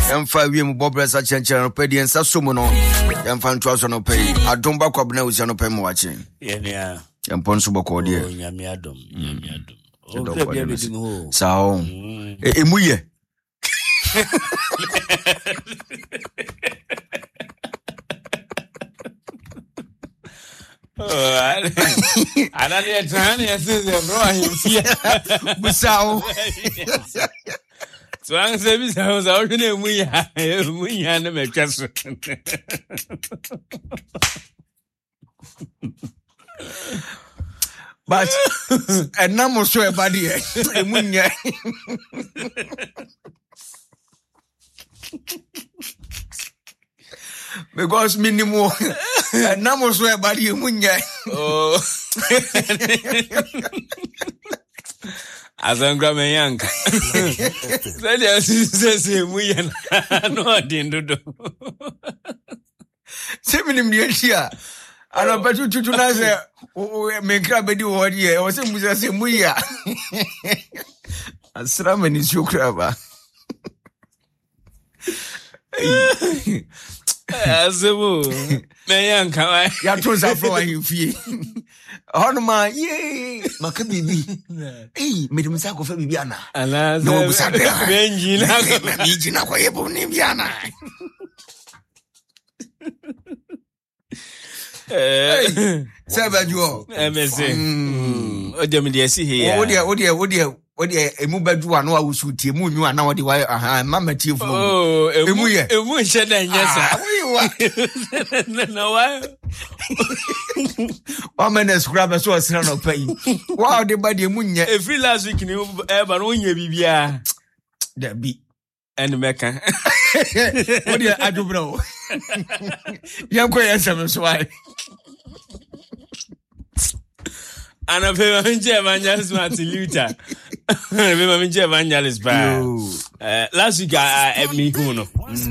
Emfa wiem bobresa chenchen no pedi ensa somu no. Emfa ntwaso no pay. Adomba kwabna usia no pay mo wache. Yeah. Emponso boko de. Nyame adom. Sao. Emuye. I don't need to answer, bro. Sao. So I'm saying, I was already we had a mattress. But and now mo show everybody emunya. Because minimum and now mo show everybody emunya. Oh. As I'm grabbing young. That is emunya no I didn't do. 7 minutes here. I don't bet you to say, oh, make crab a do what year or some say, Muya. And Sraman is your crabber. As a woo, Mayan, come I? Yatos are for you fee. On my yea, Macabi. Eh, Madame Sako for Bibiana. Alas, no, Benjina, Nijina, Nibiana. Sabajo, MSC. Oh, Jamie, see here. Oh, dear, a mubadu and no shoot you, you are now the wire. Mamma Tia. Oh, a motion, yes, no, why? One man scrub as well, son of pay. Wow, the body munya. Every last week, you ever own your BBA. That be and Mecca. What do you I do, bro? Young quay answer, so I. And I pay my evangelist Martin Luther. I pay my evangelist by last week I had me who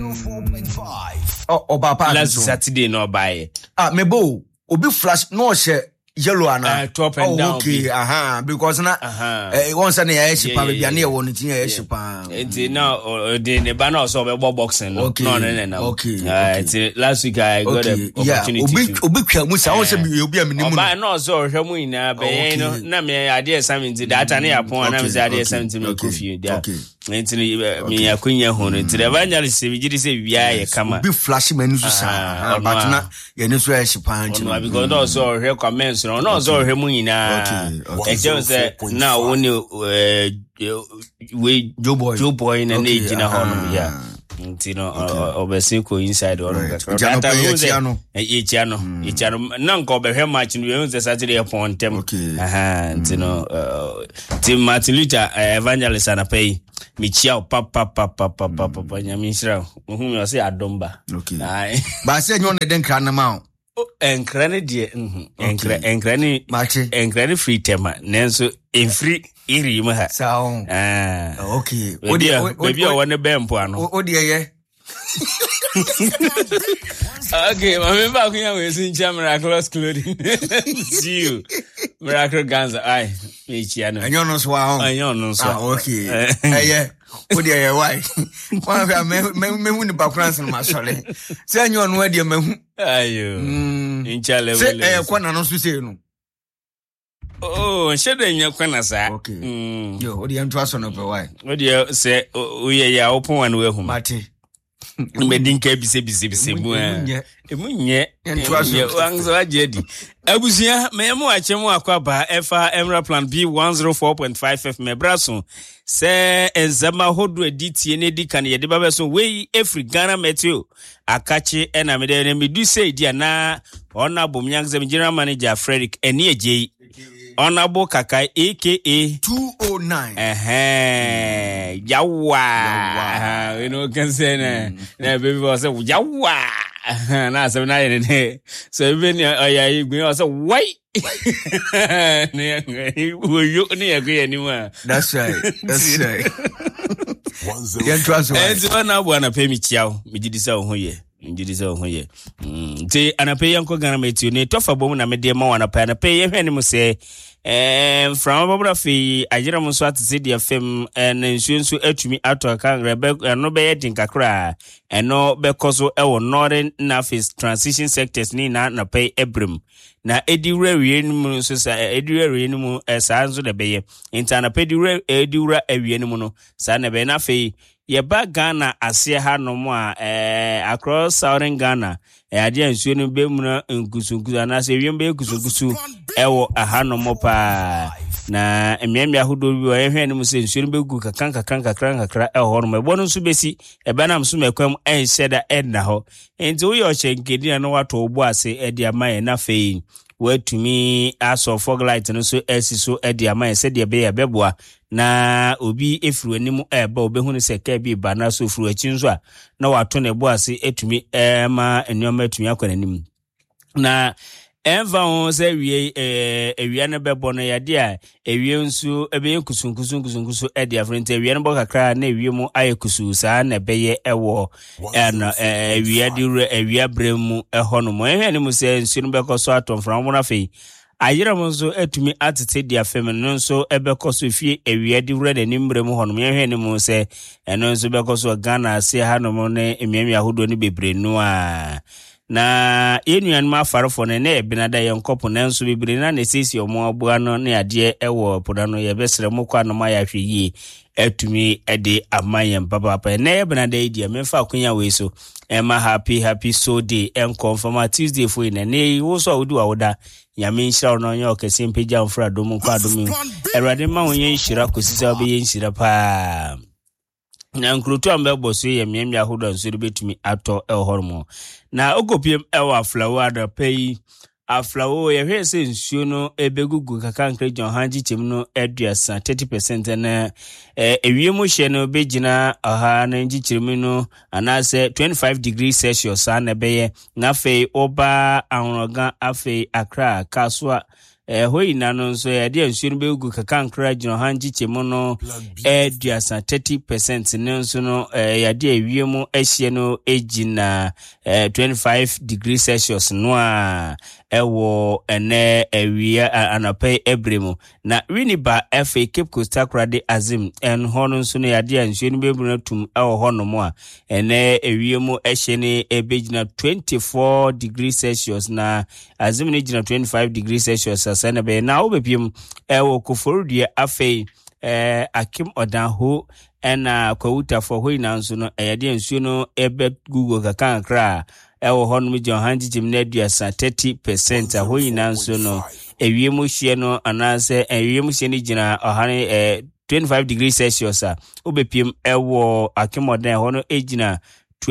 oh, Papa. Last Saturday, no buy. Me bo, obi flash, no share. Yellow and top and down. Okay, because na once an airship, I'll be near one in airship. It's now the banner of a boxing. Okay, no. Okay, last week I got an opportunity. Obi Musa also be a minimum. But no, so Shamuina, but no, me idea something to that. I near upon I was idea something to make you there. Me a queen honor to the evangelist. We did say, yeah, come on. Be flashing menus, but not your airship. Because also her comments. No, so Remuina. Okay. Just that now when we Joe boy in an age in a home, yeah. You know, Obesinko inside or each none cover her much in the Saturday upon them. Okay. You know, Tim Martin Luther, evangelist and a pay. Michelle, papa, Yamisra, whom you say at Domba. Okay. But I said you want to then crown them out. And granny dear, and granny free tema, Nanso in free iri sound. Okay. Maybe I want a bampuano. Oh, dear, okay, my member here in Miraculous clothing. See you, Miracle Guns. I, Michiano. And you're no swell. I know, okay. Yeah. What do you why? One of them may win the background in my solid. Send you on where you may. Ayo. In Chale. Say, one announced to say no. Oh, shedding your corner, okay. Yo, what do you trust on over why? What do you say? We are open and we're home. Mati. Medinke bisi emunye wanzo ajedi abusia memo achemu akwaba efa emra plan B 104.5 FM braso se enzama hodu editie ne dika ne yede babeso we every Ghana meteo akachi ena mede medu say dia na honorable Myanzem general manager Frederick Enieje Honorable Kakai aka 209 yawa you know can say na baby was say yawa na so na ne so even oya igbe o say why ne you ne agree anymore. That's right. It's one na bwana pe mi chiao mi jidisa ho ye ti anape yanko Ghana metio ne tofa bom na me de ma wana pa na pe ye hwene mu se from biography ajira mo so atse dia fam na nsuo nso atumi ato kan rebe no be yedin kakra eno be koso ewo northern northeast transition sectors ni na pay Ebrim na ediwura wie no mu so sa ediwura wie no mu sa nso de beye intana pediwura ediwura awie no mu no sa na be na fe ye ba Ghana ase ha no mu a across southern Ghana ade nsuo no be mu na nkusunkusu na se wiem be kusunkusu ewo aha no mo pa na emiamia hodo bi o ehwe no mu se nsuo no be gu kakra eho no mebo no so besi ebe na mso mekwam enhyeda edna ho enti wo yo chenkedi na wato obo ase ede amaye na fei watumi aso fog light no so esiso ede amaye se de be beboa na obi efuru anim eba obehu ne se ka bi ba na so furu achi nso a na wato ne bo ase etumi ma enyoma etumi akwana nim na enva on se wie na bebo no yade a ewie nso ebe kusunkusu ede afrente ewie no bokakra na ewie mu ayekusu saa na beye ewo na ewie de ewie bremu ehono mo ehwe ne mu se nsu no bekoso atom from mo na fei ayira mo nso etumi atete dia fem no nso ebekoso fie ewie de wura de nimbremu hono mo ehwe ne mu se eno nso bekoso Ghana ase ha no mo ne emiami ahodo ne bebre no a na yenuan ma farofo ne na ebinada yenkopo na nso bebre na ne sisi omo abua no ne ade ewo poda no ye besere mo kwa no ma ya hwe yi etumi ede amayen papa na ebinada idi mefa akunya we so ema happy so day en confirm Tuesday for ina ne wo so odu awoda yame nshira no nya okese mpeja mfra dom kwa dom erade ma wonye nshira kosisa obe nshira pa na nkrutu ambebo so ye miamia hodo nso betumi ato ehormo na ogopiem ewa flower da pay aflawo ye hwe se nsuo no ebegugu kaka nkre John Hanji chim no eduasa 30% na ewiemu hye no begina aha na ngichirim no anase 25 degrees Celsius na beye na fe oba ahoroga afe Accra Kaswa hoina no nso ya de nsuo no begugu kaka nkra John Hanji chim no eduasa 30% ne nso no ya de ewiemu ehye no egina 25 degrees Celsius no a ewo ene ewia anapai Ebremu na winiba FA Cape Coast Akrade Azim en hono nso no yade anhwe no bebuna tum ewo hono mo a ene ewia mu ehye ne ebegina 24 degrees Celsius na Azim ne gina 25 degrees Celsius asana be na obepiem ewo koforudie afei Akim Odanho ena kwauta for hoina nso no yade anhwe no ebe Google kakankra ewo hono mi John Hanji chim na eduasa 30% ahoyina nso no ewiemu hye no anase ewiemu hye ni gina ohane 25 degrees Celsius a obepiem ewo Akimodan hono egina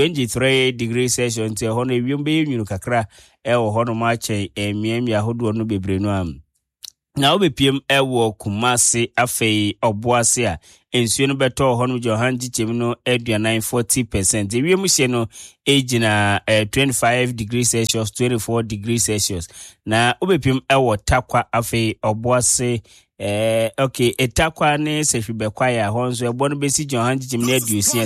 23 degrees Celsius nte hono ewiemu be nyunu kakra ewo hono ma che emiam ya hodo no bebre no am na obepiem ewo Kumasi afei Obuase a ensuo no beto hono John Hanji chim no eduana 40% ewiemu hye no egina 25 degrees Celsius 24 degrees Celsius na obepiem ewo Takwa afei Obuase okay etakwa ne sehwebekwa ya honzo ebo no besi John Hanji chim na eduosia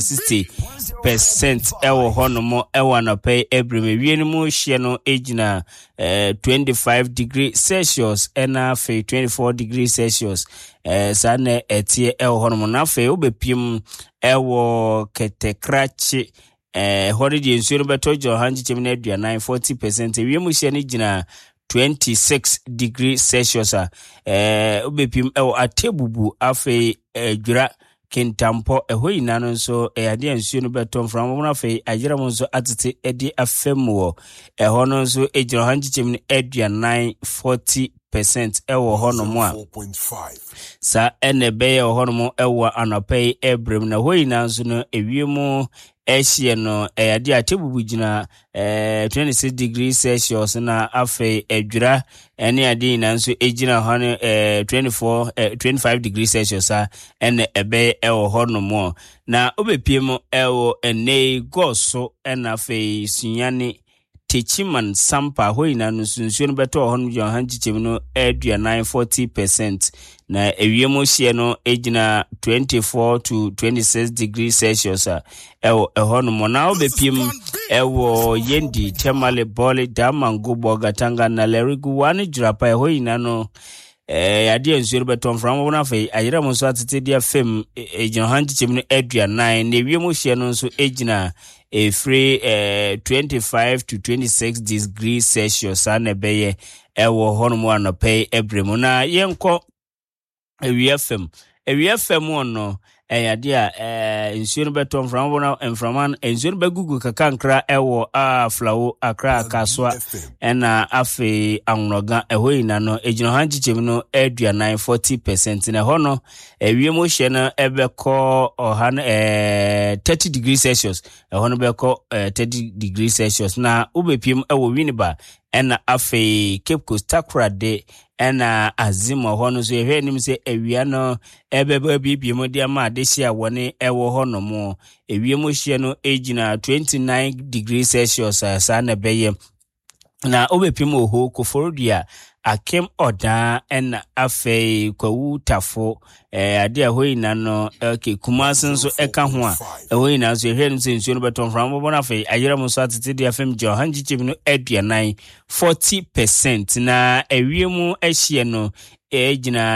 60% ewo hono mo ewo na pay Ebrem wie no mu hye no egina 25 degrees Celsius ena fe 24 degrees Celsius sana etie ewo hono mo na fe obepiem ewo Ketekrachi holiday nsuo no beto John Hanji chim na eduana 40% wie mu hye no gina 26 degrees Celsius obepim ewo Atebubu afe dwura Kintampo hoina no nso ade nsuo no beto from mo na fe ajira mo nso atete edi afemuo hono nso ejira Hanji chim edua 40% ewo hono mo a sa enebe hono mo ewo anapai Ebrem na hoina nso no ewiemu ehye no ade Atebubu gina 26 degrees Celsius na afe edwura ene ade na nso egina hono 25 degrees Celsius ene ebe ewo hono mo na obepiem ewo ene goso ena afe sunyane Techiman Sampa hoina no sunsuo no beto hono John Hanji chim no edua 40% na ewiemu hye no egina 24 to 26 degrees Celsius ewo hono mo na obepiem ewo Yendi Temale Bole Damango Bogatanga na Lerigu wani jurapa hoina no Ade nsuo beton from wona fe ayira mo so atete dia fam ejino hanchichim no aduanan na wiem hye no nso ejina free 25 to 26 degrees Celsius na beye ewo hono anope ebremu na yenko ewi fam ono ade a nsuo beton from wona enframan nsuo begugu kakankra ewo aflawo akra kaswa ena afe anwoga ehoina no ejino hanchichim no aduanan 40% na hono ewiem hye no ebeko ohan 30 degrees Celsius hono beko 30 degrees Celsius na ubepiem ewo winiba ena afe Cape Coast Takoradi ena azima hono so ehwe nim se ewia no ebebe bibiem dia ma adehia wone ewo hono mo ewiem hye no ejina 29 degrees Celsius asa na beye na obepiem oho Koforidua Akem Oda ena afe kwawu tafo ade ahoina no Kumasi nso eka ho a ahoina so ehwe nso nsuo no beton from bona afe ayira mo so atete dia fam Johanchichim no aduanan 40% na ewiem ehye no ejina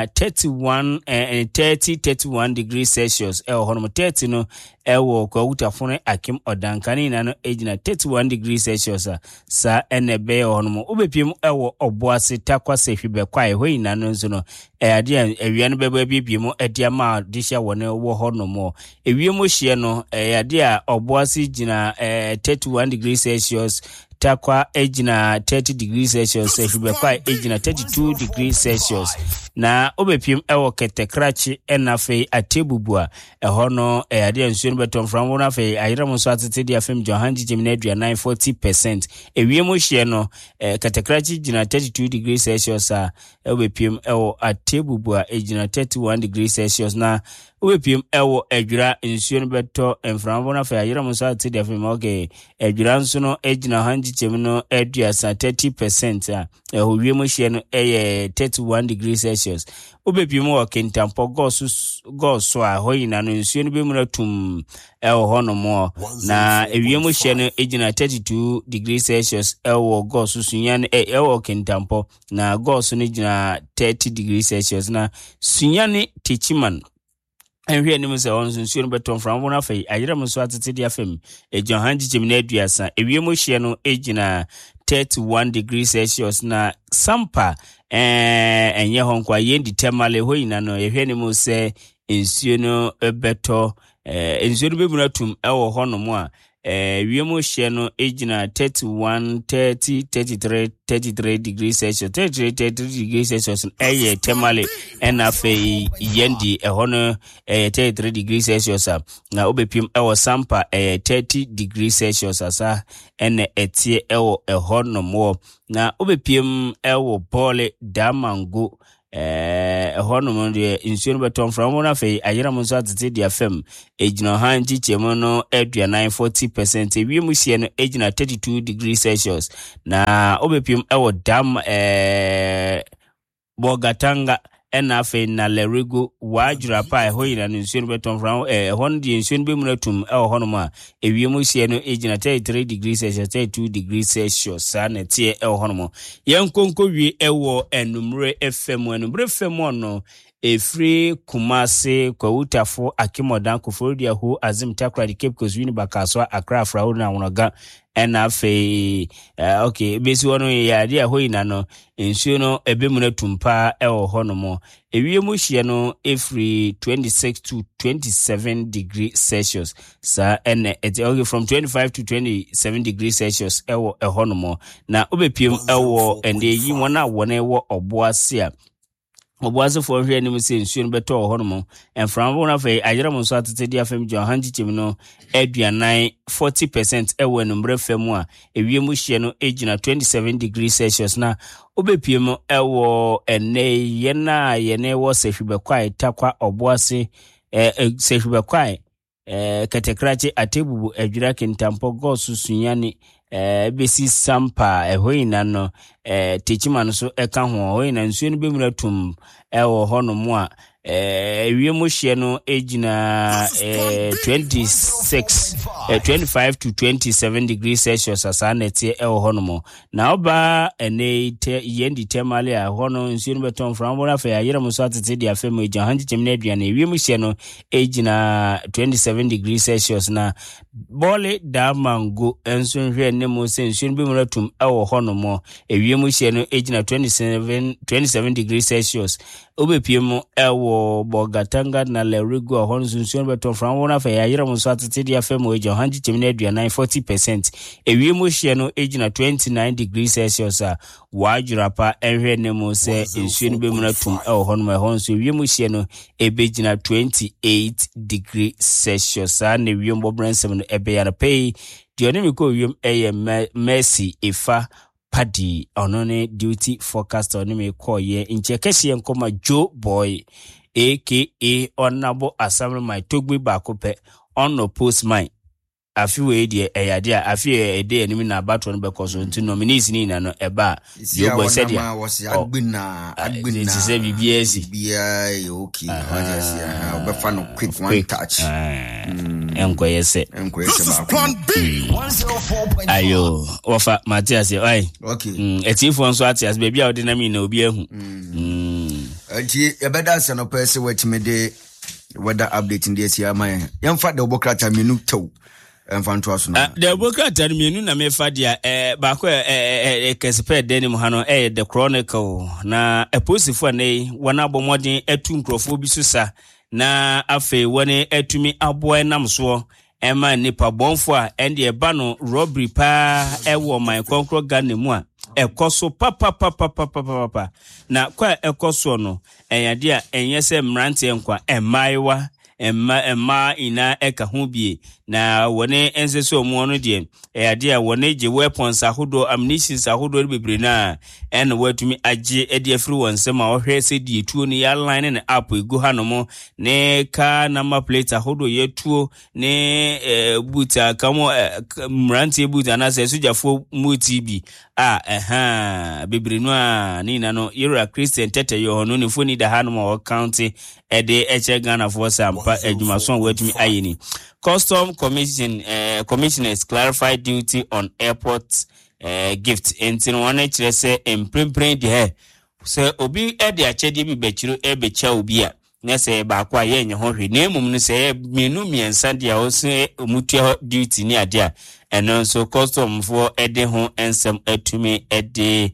31 degrees Celsius hono 30 no ewo kwawu tafo no Akem Oda nkani na no ejina 31 degrees Celsius sa enebe hono obepiem ewo oboase kwase hwebe kwae hoina no nso no ade ewia no beba bibiem ade ma dihia wone wo hono mo ewiem hye no ade a oboase gina 31 degrees Celsius takwa ejina 30 degrees Celsius hwebe kwae ejina 32 degrees Celsius na obepiem ewo Ketekrachi enafe atebubua hono ade nsuo no beton from wona fe ayira so atete dia fam Johanchichim na aduanan 40% ewiem hye no Ketekrachi gina 32 degrees Celsius obepiem ewo atebubua ejina 31 degrees Celsius na obepiem ewo adwira nsuo no beto enfram wona fe ayira so atete dia fam okay adwira nso no ejina Hanchichim no aduasa 30% ewiem hye no 31 degrees Celsius obepiem wo Kintampo goso hoina no nsuo no bemuratum hono mo na ewiem hye no ejina 32 degrees Celsius ewo goso sunyan ewo Kintampo na goso no jina 30 degrees Celsius na sunyane Techiman enhwe nim se won nsuo no beton from wona fe ayira mo so atete dia fam Johanchichim na aduasa ewiem hye no ejina 31 degrees Celsius na sampa enye honkwa yendi temale hoina no ehwe nim se nsuo no beto nsuo no bemuratum ewo hono mo a wiem hye no ejina 33 degrees Celsius 33 degrees Celsius temale enafe yendi hono 33 degrees Celsius na obepiem ewo sampa 30 degrees Celsius asa ene etie ewo hono mo na obepiem ewo Bole Damango hono mo de nsuo no beton from wona fe ayira mo so atete dia fam ejina Hanchichim no aduanan 40% ewiem hye no ejina 32 degrees Celsius na obepiem ewo dam Bogatanga enafe na Lerego wajura pa hoina no nsuo no beton from hono de nsuo no bemuratum hono ma ewiem hye no ejina 33 degrees Celsius 32 degrees Celsius na tie hono mo yenkonko wie ewo enumre FM no efri Kumasi kwawutafo Akimodan Koforidua ho Azim Takoradi Cape Coast Winneba Kaswa Accra Afrawo na wonoga enafe okay besi wono yade hoina no nsuo no ebemuratumpa hono mo ewiem hye no efri 26 to 27 degrees Celsius sa ene okay from 25 to 27 degrees Celsius hono mo na obepiem ende yi wona wona oboase a oboase for hwe nim se nsuo no beto hono mo enfram wona fe ayira mo so atete dia fam Johanchichim no aduanan 40% enumre fam a ewiem hye no ejina 27 degrees Celsius na obepiem ene yene wo sehwebekwae takwa oboase sehwebekwae Ketekrachi atebubu adwira Kintampo goso sunyane besi sampa hoina no Techiman so eka ho hoina nsuo no bemuratum hono mo a wiemu hye no ejina 25 to 27 degrees Celsius asanete ewo hono na oba ene yendi temale a hono nsuo no beton from bona fa yayira muso atete dia fam eja hanji chemna aduane wiemu hye no ejina 27 degrees Celsius na bole da mango enso nhwe ne mo se nsuo bi muratum ewo hono mo wiemu hye no ejina 27 degrees Celsius obepiem ewo bogatanga na lerigo hono nsuo beton from bona fa yayira muso atete dia fam eja hanji chemna aduane 40%. Wiemu hye no ejina 29 degrees Celsius a wajurapa enhwe ne mo se nsuo no be muratum ewo hono ma hono so wiemu hye no ebejina 28 degrees Celsius ne wiemu bobransem no ebe ya pay dione mi ko wiem Mercy Efa Paddy onone duty forecast oni me ko ye nche kese nkoma Joe Boy aka Onabo Assembly my togbe bakope on post mine afiwe die eyade a afiwe ede enimi na bato no bekoso nti nominees ni na no eba Joe Boy said ya agbina se BBS okay obefa no quick one touch enkoyese ayo ofa Matthias oi okay etifo nso atias baby a odinami na obi ehu enti ebeda se no pese wetimede weather update ndi esi amaye yamfa de obokrata menu to enfanto aso na de obokrata menu na mefa dia baako kesepe denim hano the Chronicle na eposifo ne wana abomodin atu nkrofo bi susa na afe wone atumi aboa namso ema nipa bonfo a ende eba no robbery pa ewo my konkro Ghana mu a ekoso papa na kwa ekoso no eyade a enye se mrante nkwa emaiwa emma ina eka ho bie na wone enseso mu no de eyade a wone je weapons ahodo ammunitions ahodo bebre na en watumi age ede afri wonsem a ohwe se die tuo ni ya line ne app egu hanomo ne ka number plate ahodo ye tuo ne buta kamo mrante buta na se sujafo mutibi bebre no a ni na no Yura Christian tete yo no ni foni da hanomo county ede eche Ghana for sampa edumason watumi ayeni Custom commissioners clarified duty on airport gift enti no one kire se emprempren de he se obi ede achede bi bechiro ebecha obi a na se ba kwa ye nye ho hwe na emum no se menu miensa de a o se omutua duty ni ade a eno so custom for ede ho ensem atumi ede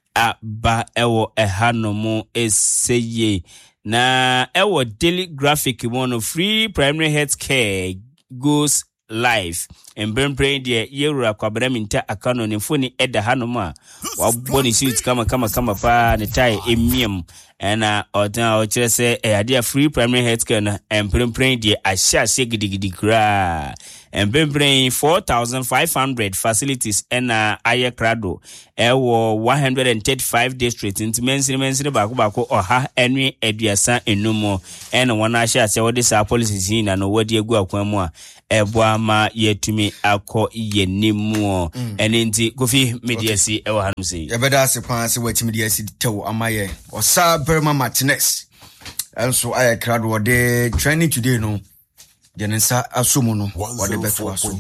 aba ewo ehanomo eseye na ewo daily graphic one free primary health care goes live and praying the Yura Kwabraminta akano ni funi eda hanoma waboni suit kama pa ne tai emiem na odan o kire se ade free primary health care na and praying the asha se gidigidi kra and praying 4,500 facilities na aye krado ewo 135 districts intimensiri bako oha enwe aduasa enumo na wana asha se wode sa policies na no wode egu akwan a ebwa ma yetumi akọ yenimu enenti Kofi mediasi ewo hanu sei yebeda asepan se wetimi mediasi tew amaye osa Berma Martinez also aye crowd wode training today no jenensa asumu no wode beto aso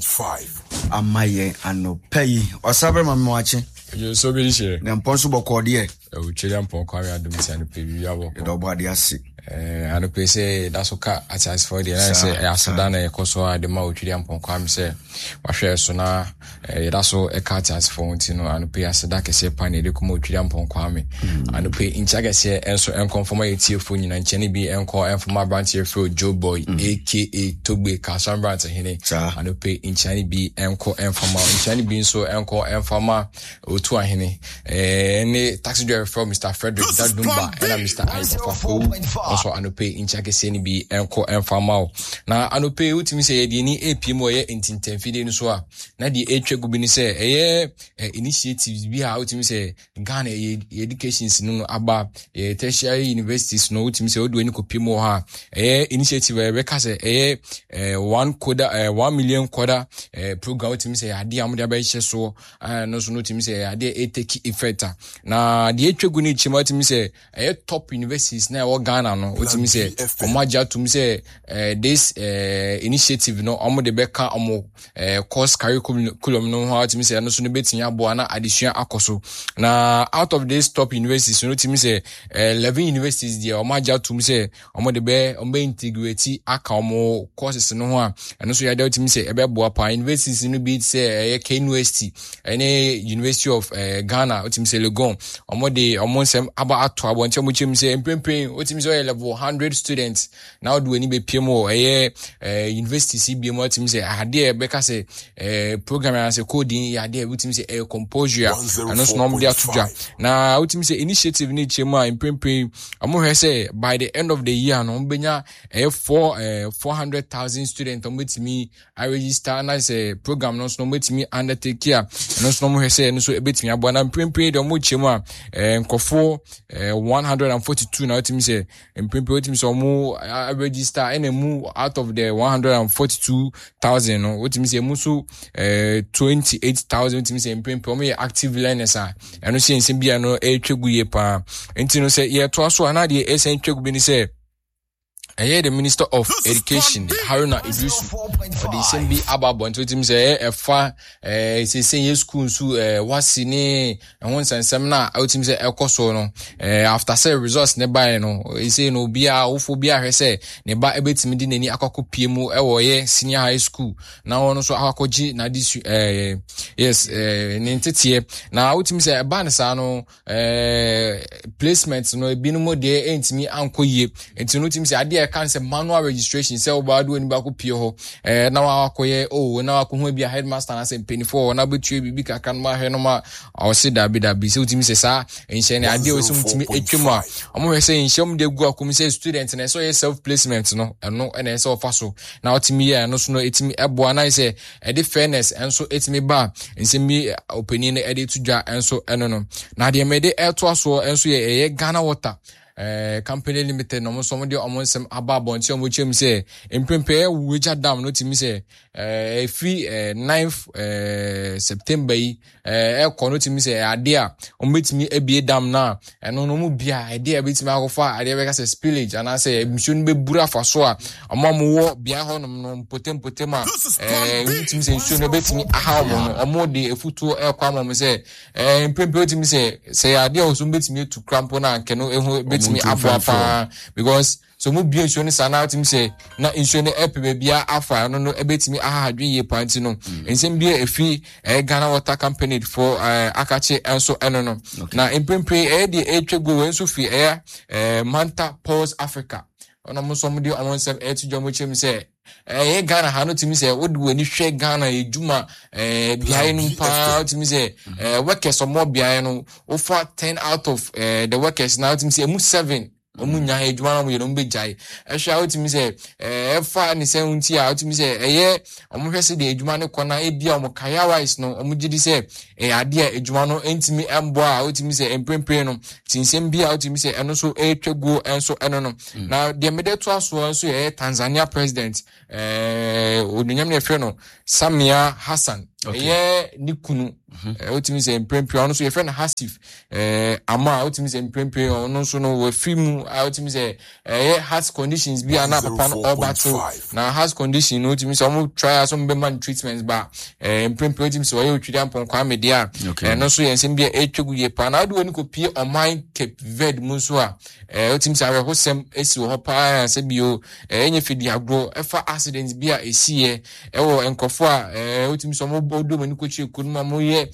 amaye ano pay osa Berma mwache you so be share na mponso bokode e o chiri ampon kwa ya dum se no pay wi abo do body ase ano pe say that's okay at as for the na say asada na ekoso ade ma o chiri ampon kwa me say wahwe so na that's so e cat as for ntino ano pe asada kese pa na de ko mo chiri ampon kwa me ano pe inchaga say enso enconform etfo nyina nchene bi enko enform branch efo Joe Boy aka Togbe Kasambra hene ano pe inchane bi enko enform inchane bi so enko enform otu ahene ne taxi driver from Mr. Frederick Dadumba and Mr. Aifafo also anope inchake seni bi enko enfamao na anope utimi se ye ni APM ye intintemfide no so a na di etwegu bi ni say initiatives bi a ultimate say Ghana educations no aba tertiary universities no ultimate say odo ani kopie mo ha initiative we ka say 1 million quarter program ultimate say ade am de ba hye so no so no ultimate say ade take effect na de etwegu ni chima ultimate say top universities na e Ghana no ultimate say omaja to me say this initiative no omo de beka omo course curriculum no how to me say no so no betinya bo na addition akoso na out of these top universities no to me say 11 universities there omaja to me say omo de be integrate aka omo courses no ho a no so ya de to me say e be bo apa universities no be say KNUST any University of Ghana to me say Legon omo de omo sem aba ato abonche mo chem say empempen to me say level 100 students now do any be PMO university CBM to me say ade e be ka say program as a coding ya ade we to me say composure and no normal dey atuja na we to me say initiative ni chema empempen omo he say by the end of the year no benya 400,000 students omo timi I register na say program no so omo timi undertake here no so omo he say no so ebetimi abo na empempen de omo chema nkofo 142 na we to me say empempen we to me say omo register and move out of the 142,000 no what me say musu 28,000 what me say empempe me active learners and no say nsem bia no etwegu ye pa enti no say ye to aso ana de esen twegu bi ni say the Minister of Education, Haruna Idrisu, for the same be ababo and to him say say school so wasine and once and seminar out him say ekoso no after say results nearby no he say no bia ofobia he say ne ba ebetimi di nani akoko piemu ye senior high school now no so akoji na this yes nintete na out him say ba nsa no placement no ebinumo de entimi ankoye enti no him say ade can say manual registration say obado ani ba ko pie ho na wa akoye na wa ko hu bia headmaster na say penifo na betue bibi kaka no ma he no ma o se dabi say utimi say sa enhye ne ade o so mutimi etwemu a omo he say enhye mu de gu akom say student na so self placement no eno na say ofa so na utimi ya no so no etimi ebo na say e de fairness enso etimi ba ensemi opinion e de tudwa enso eno no na de me de eto aso enso ye Ghana Water company limited no so mo de omonsem ababo nti omo chem say empempe weja dam no timi say free 9th September yi kono timi say ade a ometimi ebie dam na eno no mu bia ade a betimi akofa ade be ka say spillage ana say emission be bura fa so a omo wo bia ho no potem a timi say issue no betimi aha no omo de efutuo kwa mo say empempe timi say ade a so betimi etu crampo na nkeno ehu me abwa because so mu bi ensure sana ultim say na ensure ne epe bia afa no ebetimi ahadwe ye panti no ensem bia efi Ghana Water Company for akache enso eno no na empempe de etwego enso fi Manta Pulse Africa ona mo so mo de amonsem etudwo mo chem say Ghana ha no timi say wodu ani hwe Ghana ejuma bia enu pa timi say workers more bia no over 10 out of the workers now timi say mu 7 omunya ejuma no yero mbejai ehwa otimi say efa ni say unti a otimi say omuhwese de ejuma ne kona ebia omukaya wise no omugidi say ade a ejuma no entimi embo a otimi say empempe no tinsem bia otimi say eno so etwego enso eno no na de medeto aso enso Tanzania president odunyam ne fe no Samia Hassan nikunu otimi say empempe ono so ye fe na Hasif ama otimi say empempe ono so no we film otimi say heart conditions bi ana papa no obato na heart condition no otimi say omo try some be man treatments ba empempe otimi say we twidi ampon kwa media no so ye nsem bi etwegu ye pa na ado ani kopie oman Cape Verde mu so a otimi say we hosem esi ho pa se bio enye fidi agro efa accidents bi a esiye ewo enkofo a otimi say omo bodo mani kochi kunuma mo ye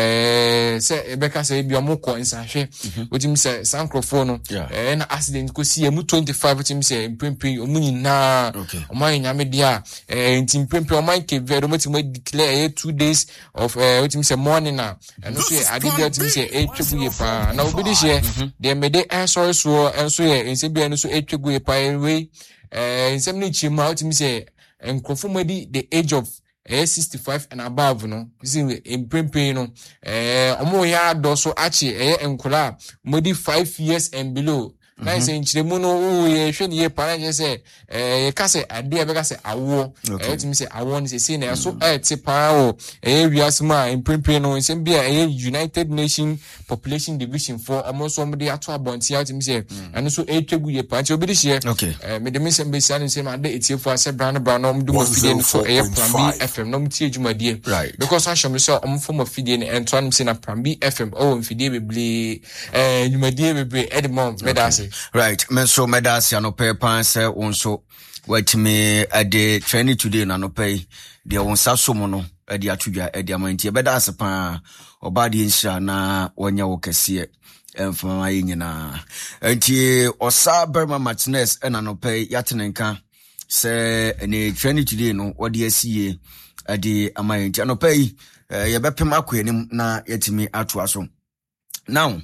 se ebeka se bi omo ko nsahwe otimi say sankrofo no na accident ko si emu 25 otimi say empempe omunyi na oman nyame dia nti empempe oman Cape Verde otimi declare 2 days of otimi say morning na no so ade dia otimi say etwegu ye pa na obidi she de mede sorry so enso ye nse bia no so etwegu ye pa we nsem ni chima otimi say enkrofo madi the age of 65 and above no see impempe no omo ya do so achi enkola modi 5 years and below na say nchiremu no ye hwe ne ye para say ye ka say ade e be ka say awo timi say awo ni say na so ti pa o wiasma impempe no nsem bia United Nation Population Division for omo so modi ato abonti ya timi say anu so etwegu ye pa nti obi de hye me de mesem be sia nsem ade etiefo ase brand no mdu mo fidie no so Plan B FM no mtie dwumadie because I show me so form of fidie no entwan say na Plan B FM fidie beble dwumadie bebre edmond medase right men so medase anope pan say wonso watime ade training today na no pay de wonsa somo no ade atudwa ade amantie bedase pan obade nsha na wonya wo kese emfama yinyina enti osa Berma Martinez na no pay yatenenka se ne training today no wode asiye ade amantie no pay yebepem akwanim na yetimi atoaso now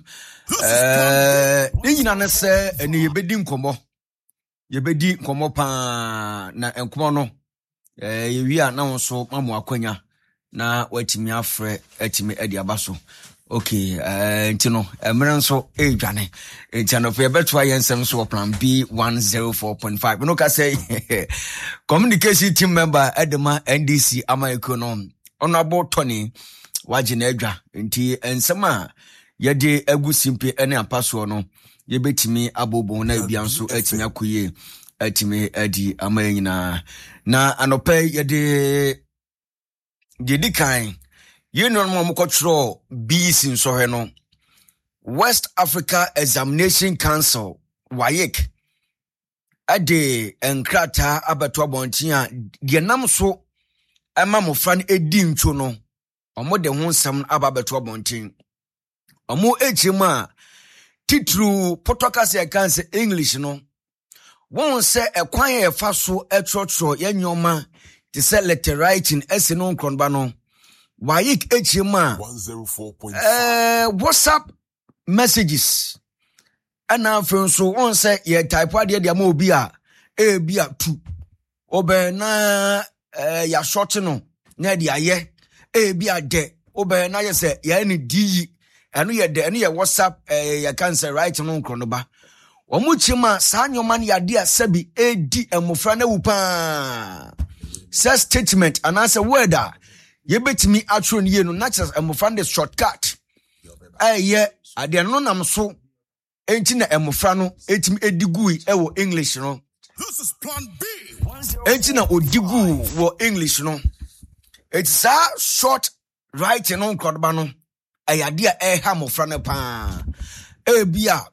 nyina na se ene yebedi nkomo pa na nkomo no yewi a na wonso mamu akwanya na watimi afre atimi ade abaso okay ntino emre nso edwane ntino fe beto ayensem so Plan B 104.5 no ka say communication team member Edema NDC Amaiko no honorable Tony wagina adwa nti ensema yede agusimpe ene apaso no yebetimi abobo na bia nso atimi akoye atimi adi amanyina na anope yede kan yenon mo mokotro BC nsohwe no West Africa Examination Council WAEC ade enkrata abeto abontin a de nam so ama mofra no edi ntwo no omode ho nsam ababeto abontin omo echema titru potokase kanse English no won se ekwan ye fa so etrotro yanyoma te se letter writing ese no nkronba no WAEC echema 104.5 WhatsApp messages ana afun so won se ye type ade de ma obi a bi a tu obe na ya short no na de aye bi a de obe na ye se ya ni di anu ye de anu ye WhatsApp ya cancer right no nkrono ba omuchima sa nyoma ne yade a sabi edi emofra na wupa say statement and answer word a ye betimi atro ne ye no natural emofra the shortcut ye ade no nam so enti na emofra no etimi edigui wo English no this is Plan B enti na odigu wo English no it's a short writing no nkrono no ayade a ha mofra no pa bia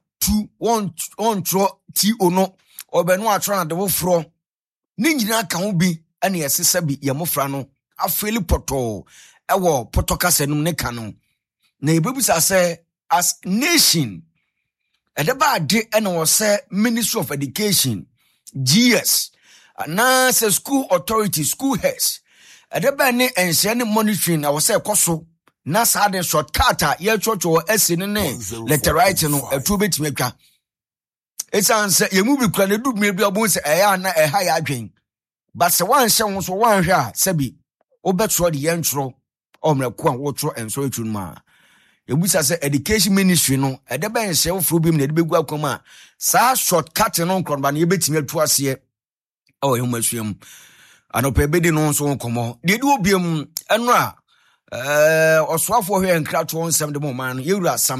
2 tro ti ono obenu atro na de wofro ni nyina ka ho bi ene yesesa bi ye mofra no afeli poto ewo potokase num ne ka no na ebebusa se as nation edeba ade ene wo se Ministry of Education GS na se school authority school heads edeba ne ense ne monitoring na wo se koso na sade shortcut ye chocho esene ne letter writing no etu betimi atwa esanse ye mu bi kura ne du me bi obon se eya na eha ya adwen but se wan hye won so wan hwe a sebi obetro de ye ntro omreko an wo tro enso etu ma ebusa se education ministry no edeba ense wo fro bi me de begu akoma sa shortcut no nkronba na ye betimi atu ase ye mu asuam anope bedi no so nkomo de du obiam eno a oswafo hwe nkrato nsem de mo man no yewura sam